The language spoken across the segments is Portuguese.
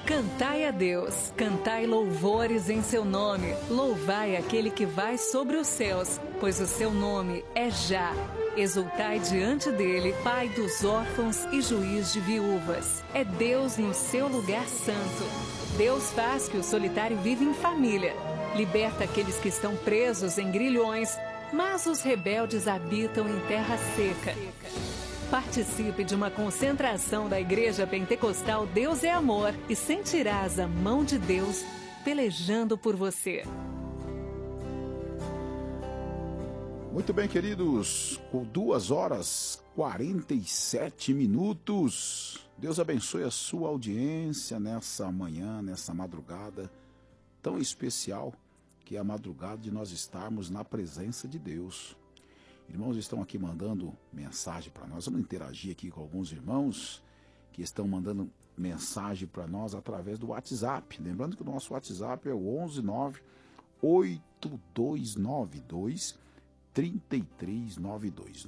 Cantai a Deus, cantai louvores em seu nome, louvai aquele que vai sobre os céus, pois o seu nome é Já. Exultai diante dele, Pai dos órfãos e juiz de viúvas. É Deus no seu lugar santo. Deus faz que o solitário viva em família. Liberta aqueles que estão presos em grilhões, mas os rebeldes habitam em terra seca. Participe de uma concentração da Igreja Pentecostal Deus é Amor e sentirás a mão de Deus pelejando por você. Muito bem, queridos, com 2h47. Deus abençoe a sua audiência nessa manhã, nessa madrugada tão especial, que é a madrugada de nós estarmos na presença de Deus. Irmãos estão aqui mandando mensagem para nós. Vamos interagir aqui com alguns irmãos que estão mandando mensagem para nós através do WhatsApp. Lembrando que o nosso WhatsApp é o 11982923392.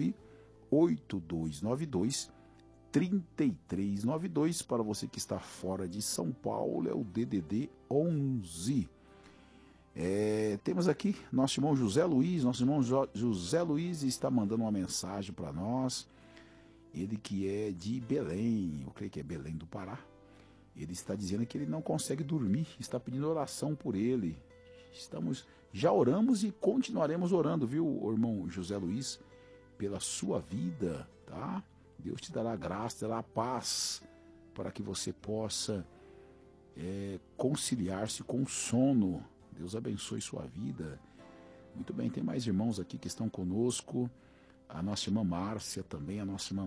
982923392. Para você que está fora de São Paulo, é o DDD 11. Temos aqui nosso irmão José Luiz. Nosso irmão José Luiz está mandando uma mensagem para nós. Ele que é de Belém, eu creio que é Belém do Pará. Ele está dizendo que ele não consegue dormir, está pedindo oração por ele. Já oramos e continuaremos orando, viu, irmão José Luiz, pela sua vida, tá? Deus te dará graça, dará paz, para que você possa conciliar-se com o sono. Deus abençoe sua vida. Muito bem, tem mais irmãos aqui que estão conosco. A nossa irmã Márcia também,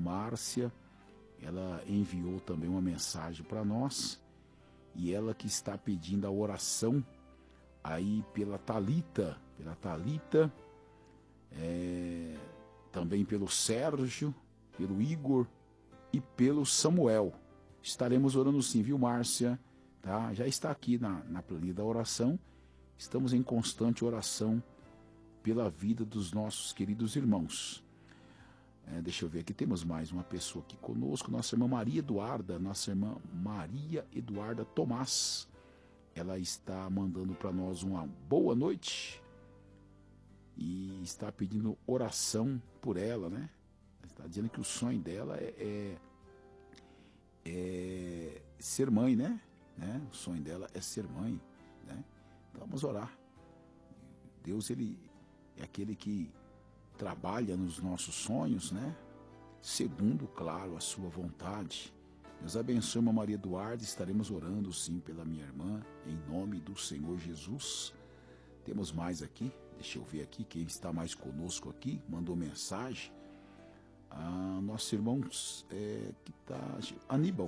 ela enviou também uma mensagem para nós. E ela que está pedindo a oração aí pela Thalita, também pelo Sérgio, pelo Igor e pelo Samuel. Estaremos orando sim, viu, Márcia? Tá? Já está aqui na planilha da oração. Estamos em constante oração pela vida dos nossos queridos irmãos. Deixa eu ver aqui, temos mais uma pessoa aqui conosco, nossa irmã Maria Eduarda Tomás. Ela está mandando para nós uma boa noite e está pedindo oração por ela, né? Está dizendo que o sonho dela é ser mãe, né? O sonho dela é ser mãe, né? Então vamos orar. Deus, ele é aquele que trabalha nos nossos sonhos, né? Segundo, claro, a sua vontade. Deus abençoe, irmã Maria Eduarda. Estaremos orando sim pela minha irmã, em nome do Senhor Jesus. Temos mais aqui. Deixa eu ver aqui quem está mais conosco aqui. Mandou mensagem. Nosso irmão que está... Aníbal.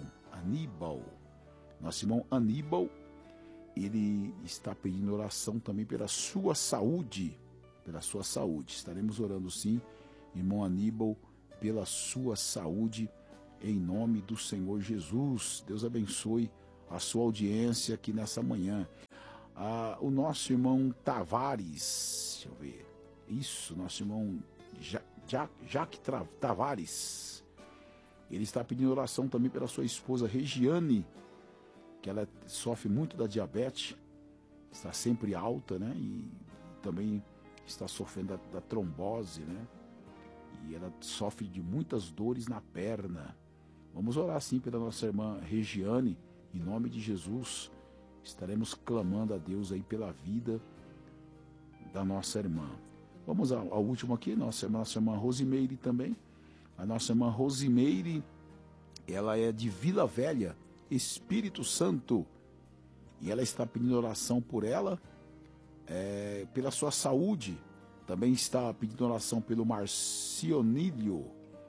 Nosso irmão Aníbal. Ele está pedindo oração também pela sua saúde. Estaremos orando sim, irmão Aníbal, pela sua saúde, em nome do Senhor Jesus. Deus abençoe a sua audiência aqui nessa manhã. O nosso irmão Tavares, deixa eu ver. Isso, nosso irmão Jaque Tavares. Ele está pedindo oração também pela sua esposa Regiane, que ela sofre muito da diabetes, está sempre alta, né? E também está sofrendo da trombose, né? E ela sofre de muitas dores na perna. Vamos orar sim pela nossa irmã Regiane, em nome de Jesus. Estaremos clamando a Deus aí pela vida da nossa irmã. Vamos ao último aqui, nossa irmã Rosimeire também. A nossa irmã Rosimeire, ela é de Vila Velha, Espírito Santo, e ela está pedindo oração por ela, pela sua saúde. Também está pedindo oração pelo Marcionílio,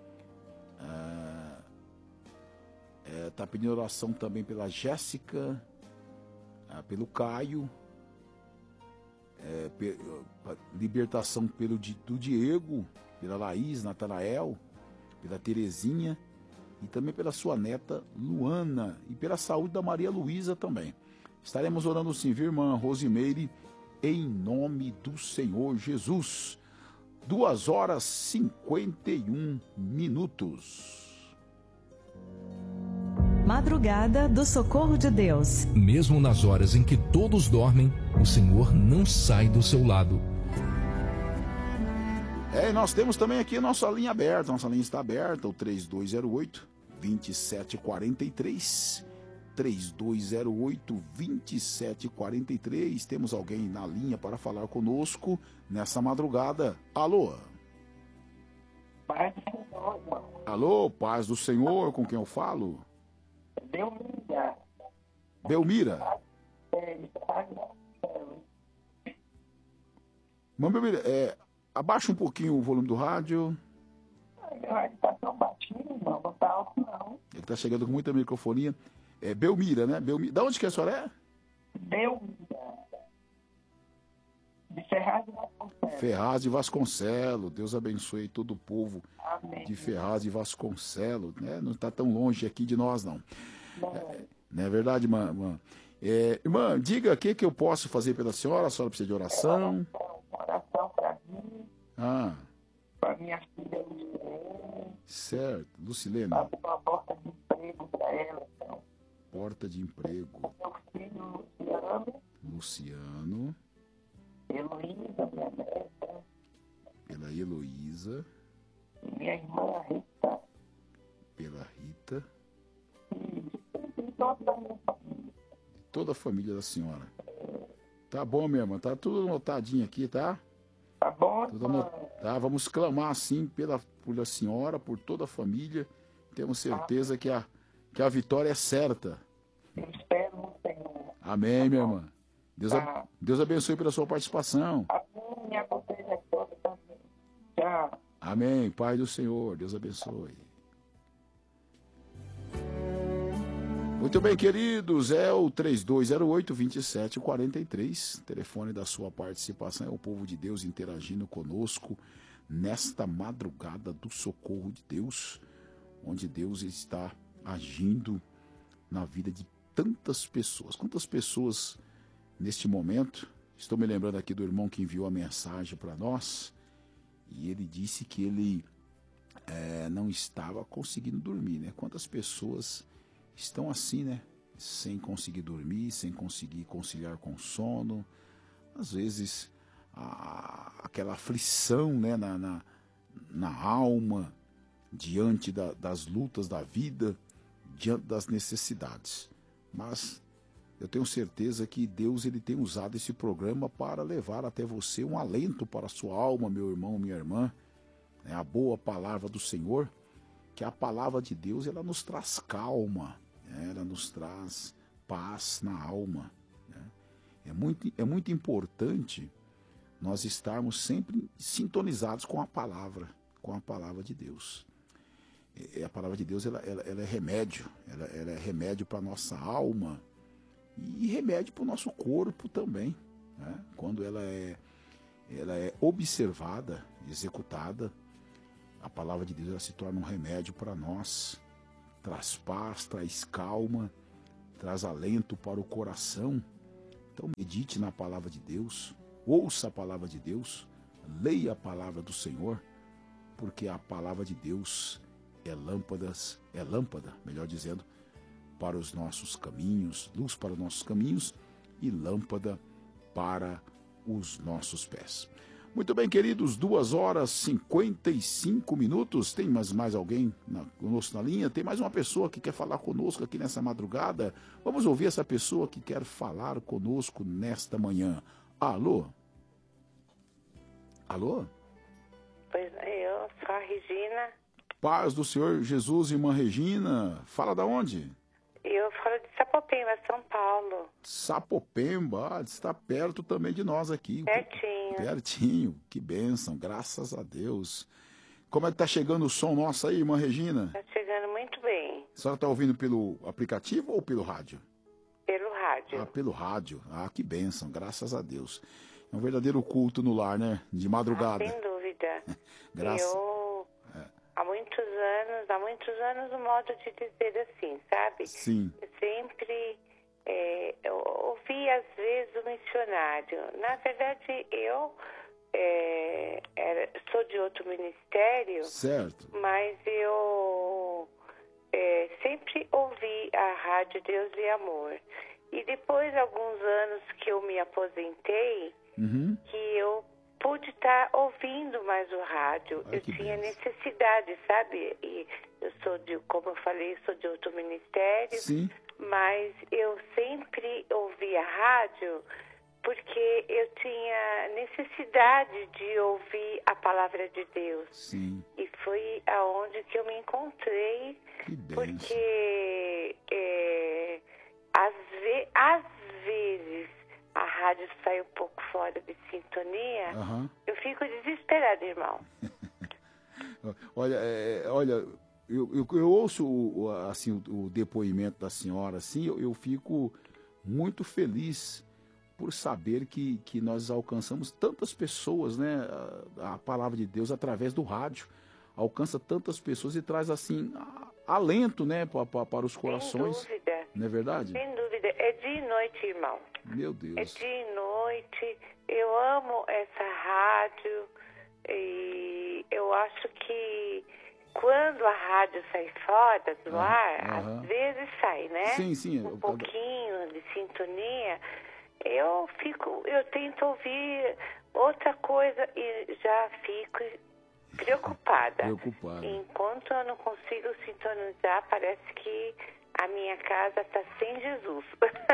está pedindo oração também pela Jéssica, pelo Caio, libertação do Diego, pela Laís, Natanael, pela Terezinha, e também pela sua neta Luana, e pela saúde da Maria Luísa também. Estaremos orando sim, viu, irmã Rosimeire, em nome do Senhor Jesus. 2h51. Madrugada do Socorro de Deus. Mesmo nas horas em que todos dormem, o Senhor não sai do seu lado. E nós temos também aqui a nossa linha aberta. Nossa linha está aberta, o 3208-2743. 3208-2743. Temos alguém na linha para falar conosco nessa madrugada. Alô? Paz do Senhor, irmão. Alô, paz do Senhor, com quem eu falo? Belmira. Belmira? Irmã Belmira, abaixa um pouquinho o volume do rádio. O rádio tá tão baixinho, irmão, não tá alto não. Ele tá chegando com muita microfonia. É Belmira, né? Belmira. Da onde que a senhora é? Belmira. De Ferraz de Vasconcelos. Ferraz de Vasconcelos. Deus abençoe todo o povo. Amém. De Ferraz de Vasconcelos, né? Não está tão longe aqui de nós, não. Não é verdade, irmã? Irmã, diga o que eu posso fazer pela senhora. A senhora precisa de oração? Oração para mim. Para minha filha Lucilene. Certo. Lucilene. Abrir uma porta de emprego para ela, então. Porta de emprego. Meu filho Luciano. Heloísa, minha neta. Pela Heloísa. E minha irmã Rita. Pela Rita. E toda a minha família. Toda a família da senhora. Tá bom, minha irmã. Tá tudo anotadinho aqui, tá? Tá bom, Tá, vamos clamar assim por a senhora, por toda a família. Temos certeza que a vitória é certa. Eu espero no Senhor. Amém, minha irmã. Deus abençoe pela sua participação. Amém, minha conselha toda também. Tchau. Amém. Pai do Senhor, Deus abençoe. Muito bem, queridos, é o 3208-2743, telefone da sua participação, é o povo de Deus interagindo conosco nesta madrugada do socorro de Deus, onde Deus está agindo na vida de tantas pessoas. Quantas pessoas neste momento, estou me lembrando aqui do irmão que enviou a mensagem para nós, e ele disse que ele não estava conseguindo dormir, né? Quantas pessoas estão assim, né? Sem conseguir dormir, sem conseguir conciliar com o sono. Às vezes, aquela aflição, né? na alma, diante das lutas da vida, diante das necessidades. Mas eu tenho certeza que Deus ele tem usado esse programa para levar até você um alento para a sua alma, meu irmão, minha irmã. É a boa palavra do Senhor, que a palavra de Deus ela nos traz calma, ela nos traz paz na alma. É muito importante nós estarmos sempre sintonizados com a palavra de Deus. A palavra de Deus ela é remédio, ela é remédio para a nossa alma e remédio para o nosso corpo também. Né? Quando ela é observada, executada, a palavra de Deus ela se torna um remédio para nós, traz paz, traz calma, traz alento para o coração. Então medite na palavra de Deus, ouça a palavra de Deus, leia a palavra do Senhor, porque a palavra de Deus é lâmpada, melhor dizendo, para os nossos caminhos, luz para os nossos caminhos e lâmpada para os nossos pés. Muito bem, queridos, 2h55. Tem mais alguém conosco na linha? Tem mais uma pessoa que quer falar conosco aqui nessa madrugada? Vamos ouvir essa pessoa que quer falar conosco nesta manhã. Alô? Alô? Pois eu sou a Regina. Paz do Senhor Jesus, irmã Regina. Fala da onde? Eu falo de Sapopemba, São Paulo. Sapopemba, está perto também de nós aqui. Pertinho. Pertinho, que bênção, graças a Deus. Como é que tá chegando o som nosso aí, irmã Regina? Tá chegando muito bem. A senhora tá ouvindo pelo aplicativo ou pelo rádio? Pelo rádio. Ah, pelo rádio. Ah, que bênção, graças a Deus. É um verdadeiro culto no lar, né? De madrugada. Sem dúvida. Graças. Há muitos anos o modo de dizer assim, sabe? Sim. Eu sempre eu ouvi às vezes o missionário. Na verdade, eu sou de outro ministério. Certo. Mas eu sempre ouvi a Rádio Deus e Amor. E depois, alguns anos que eu me aposentei, que eu pude estar ouvindo mais o rádio. Ai, eu tinha beleza. necessidade, sabe? E eu sou como eu falei, sou de outro ministério. Sim. Mas eu sempre ouvia rádio porque eu tinha necessidade de ouvir a palavra de Deus. Sim. E foi aonde que eu me encontrei, Que bênção. porque às vezes a rádio sai um pouco fora de sintonia. Aham. Eu fico desesperada, irmão. Olha, eu ouço assim, o depoimento da senhora, assim, eu fico muito feliz por saber que nós alcançamos tantas pessoas, né? A palavra de Deus através do rádio alcança tantas pessoas e traz assim alento, né, para os corações. Sem dúvida. Não é verdade? Sem dúvida. É dia e noite, irmão. Meu É Deus. dia e noite. Eu amo essa rádio e eu acho que quando a rádio sai fora do ar, aham. às vezes sai, né? Sim, sim. Um pouquinho de sintonia. Eu tento ouvir outra coisa e já fico preocupada. Preocupada. Enquanto eu não consigo sintonizar, parece que a minha casa está sem Jesus.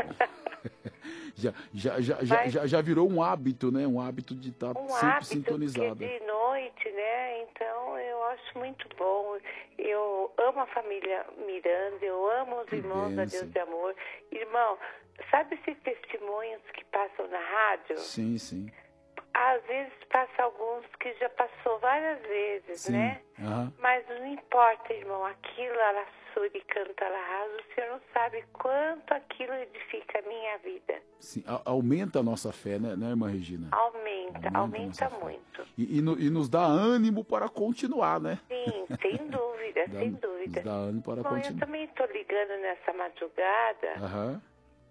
Já virou um hábito, né? Um hábito de estar Um sempre hábito sintonizada. que é de noite, né? Então eu acho muito bom. Eu amo a família Miranda, eu amo os Que irmãos da bênção. Deus de Amor. Irmão, sabe esses testemunhos que passam na rádio? Sim, sim. Às vezes passa alguns que já passou várias vezes, Sim. né? Aham. Mas não importa, irmão, aquilo, ela e canta ela rasa, o senhor não sabe quanto aquilo edifica a minha vida. Sim. Aumenta a nossa fé, né, irmã Regina? Aumenta nossa fé. muito. E nos dá ânimo para continuar, né? Sim, sem dúvida, sem dúvida. Nos dá ânimo para Bom, eu continuar. também estou ligando nessa madrugada. Aham.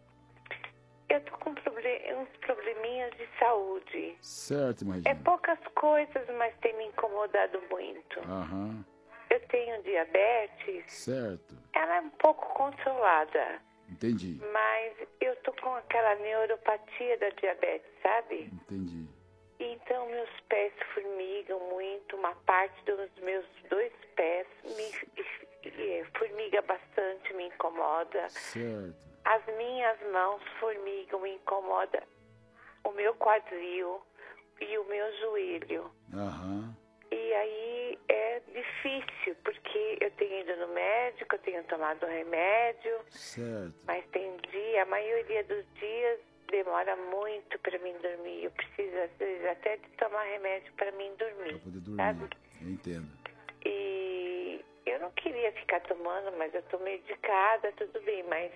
Eu estou com uns probleminhas de saúde. Certo, irmã É Regina. poucas coisas, mas tem me incomodado muito. Aham. Eu tenho diabetes, Certo. ela é um pouco controlada, Entendi. mas eu tô com aquela neuropatia da diabetes, sabe? Entendi. Então meus pés formigam muito, uma parte dos meus 2 pés formiga bastante, me incomoda. Certo. As minhas mãos formigam, me incomoda o meu quadril e o meu joelho. Aham. E aí é difícil, porque eu tenho ido no médico, eu tenho tomado remédio, Certo. mas a maioria dos dias demora muito para mim dormir. Eu preciso, às vezes, até de tomar remédio para mim dormir. Para poder dormir. Sabe? Eu entendo. E eu não queria ficar tomando, mas eu tô medicada, tudo bem, mas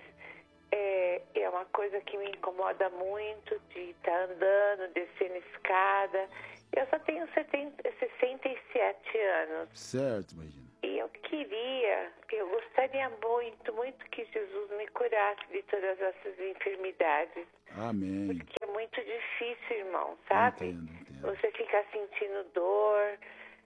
é uma coisa que me incomoda muito de estar andando, descendo escada. Eu só tenho 67 anos. Certo, imagina. E eu gostaria muito, muito que Jesus me curasse de todas essas enfermidades. Amém. Porque é muito difícil, irmão, sabe? Entendo. Você ficar sentindo dor.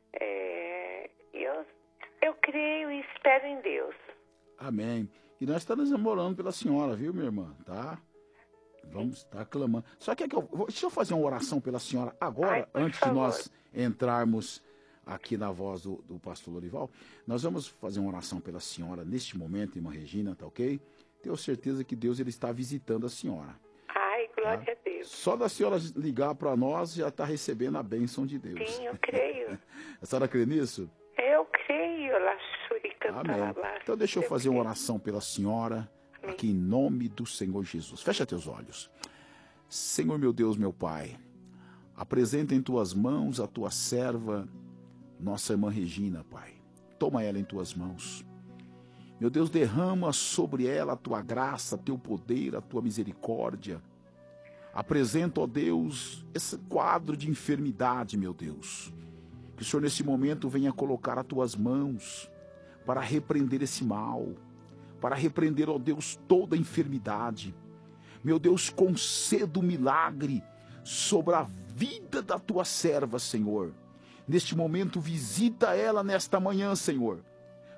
Eu creio e espero em Deus. Amém. E nós estamos orando pela senhora, viu, minha irmã? Tá? Vamos estar clamando. Só que deixa eu fazer uma oração pela senhora agora, Ai, por antes favor. de nós entrarmos aqui na voz do pastor Lorival. Nós vamos fazer uma oração pela senhora neste momento, irmã Regina, tá ok? Tenho certeza que Deus ele está visitando a senhora. Ai, glória a Deus. Só da senhora ligar para nós já está recebendo a bênção de Deus. Sim, eu creio. A senhora crê nisso? Eu creio, Laxuri Amém. Então deixa eu fazer uma oração pela senhora, aqui em nome do Senhor Jesus. Fecha teus olhos. Senhor meu Deus, meu Pai, apresenta em tuas mãos a tua serva, nossa irmã Regina, Pai. Toma ela em tuas mãos. Meu Deus, derrama sobre ela a tua graça, teu poder, a tua misericórdia. Apresenta, ó Deus, esse quadro de enfermidade, meu Deus. Que o Senhor nesse momento venha colocar as tuas mãos para repreender esse mal, para repreender, ó Deus, toda a enfermidade. Meu Deus, conceda um milagre sobre a vida da tua serva, Senhor. Neste momento, visita ela nesta manhã, Senhor.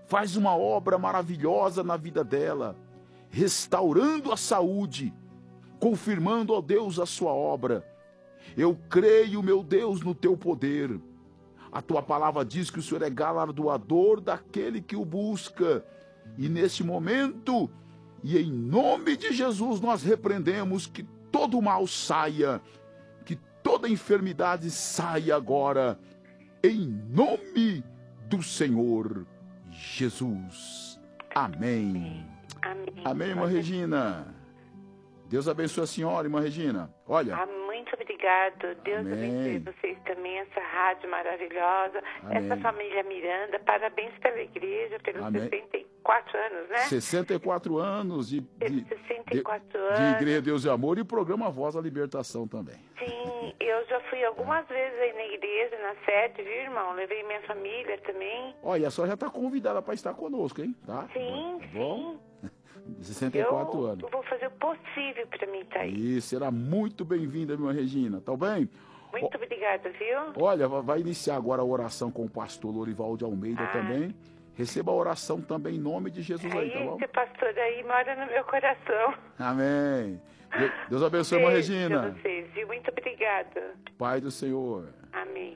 Faz uma obra maravilhosa na vida dela, restaurando a saúde, confirmando, ó Deus, a sua obra. Eu creio, meu Deus, no teu poder. A tua palavra diz que o Senhor é galardoador daquele que o busca. E neste momento, e em nome de Jesus, nós repreendemos que todo mal saia, que toda enfermidade saia agora, em nome do Senhor Jesus. Amém. Amém, irmã Regina. Deus abençoe a senhora, irmã Regina. Olha. Muito obrigado. Deus abençoe vocês também, essa rádio maravilhosa, essa família Miranda. Parabéns pela igreja, pelos 64 anos, né? 64 anos de 64 anos. De Igreja Deus e Amor e programa Voz da Libertação também. Sim, eu já fui algumas vezes aí na igreja, na sede, viu, irmão? Levei minha família também. Olha, a senhora já está convidada para estar conosco, hein? Tá? Sim, bom? 64 anos. Eu vou fazer o possível para mim estar aí. E será muito bem-vinda, minha Regina, tá bem? Muito obrigada, viu? Olha, vai iniciar agora a oração com o pastor Lorival de Almeida também. Receba a oração também em nome de Jesus aí, tá bom? Esse pastor aí mora no meu coração. Amém. Deus abençoe, irmã Regina. Beijo pra vocês, viu? Muito obrigada. Pai do Senhor. Amém.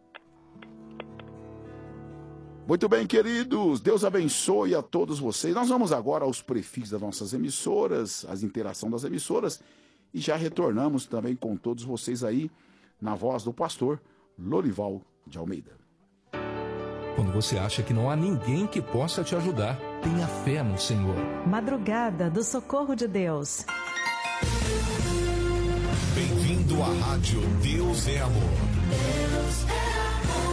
Muito bem, queridos, Deus abençoe a todos vocês. Nós vamos agora aos prefixos das nossas emissoras, as interações das emissoras, e já retornamos também com todos vocês aí, na voz do pastor Lorival de Almeida. Quando você acha que não há ninguém que possa te ajudar, tenha fé no Senhor. Madrugada do Socorro de Deus. Bem-vindo à Rádio Deus é Amor. Deus é amor.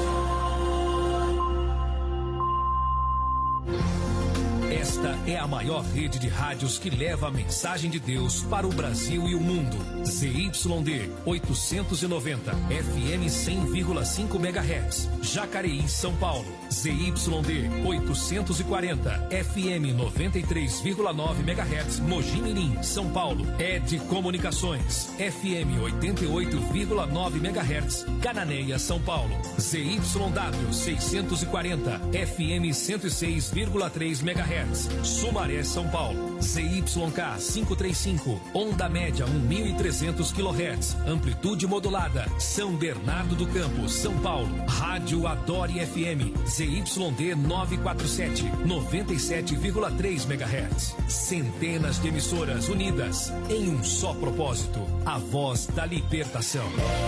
Esta é a maior rede de rádios que leva a mensagem de Deus para o Brasil e o mundo. ZYD 890, FM 100,5 MHz, Jacareí, São Paulo. ZYD 840, FM 93,9 MHz, Mogi Mirim, São Paulo. ED Comunicações, FM 88,9 MHz, Cananéia, São Paulo. ZYW 640, FM 106,3 MHz, Sumaré, São Paulo. ZYK 535, onda média 1.300 kHz, amplitude modulada, São Bernardo do Campo, São Paulo. Rádio Adore FM, ZYD 947, 97,3 MHz. Centenas de emissoras unidas em um só propósito, a voz da libertação.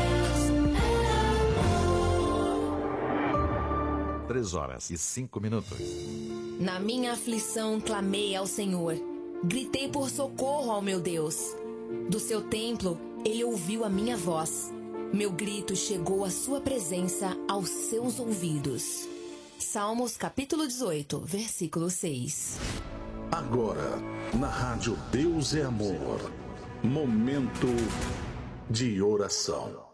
3h05. Na minha aflição clamei ao Senhor, gritei por socorro ao meu Deus. Do seu templo ele ouviu a minha voz, meu grito chegou à sua presença aos seus ouvidos. Salmos capítulo 18, versículo 6. Agora, na Rádio Deus é Amor, momento de oração.